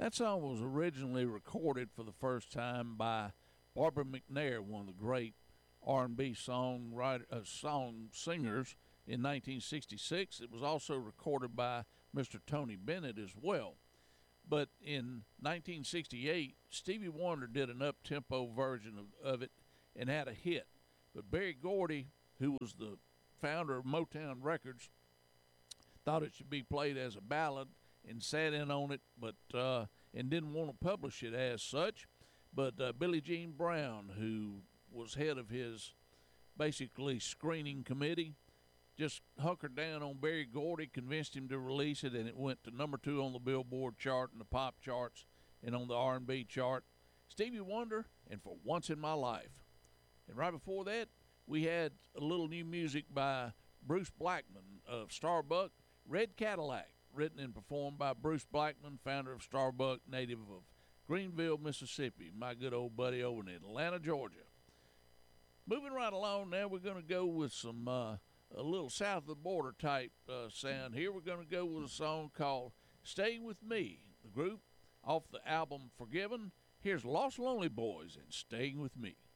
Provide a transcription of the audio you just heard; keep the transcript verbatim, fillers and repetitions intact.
That song was originally recorded for the first time by Barbara McNair, one of the great R and B songwriter, uh, song singers in nineteen sixty-six. It was also recorded by Mister Tony Bennett as well. But in nineteen sixty-eight, Stevie Wonder did an up-tempo version of, of it and had a hit. But Berry Gordy, who was the founder of Motown Records, thought it should be played as a ballad and sat in on it, but uh, and didn't want to publish it as such. But uh, Billie Jean Brown, who was head of his basically screening committee, just hunkered down on Berry Gordy, convinced him to release it, and it went to number two on the Billboard chart and the pop charts and on the R and B chart. Stevie Wonder and For Once in My Life. And right before that, we had a little new music by Bruce Blackman of Starbuck, Red Cadillac, written and performed by Bruce Blackman, founder of Starbuck, native of Greenville, Mississippi, my good old buddy over in Atlanta, Georgia. Moving right along now, we're going to go with some uh, a little south of the border type uh, sound here. We're going to go with a song called Stay With Me, the group off the album Forgiven. Here's Lost Lonely Boys and Staying With Me.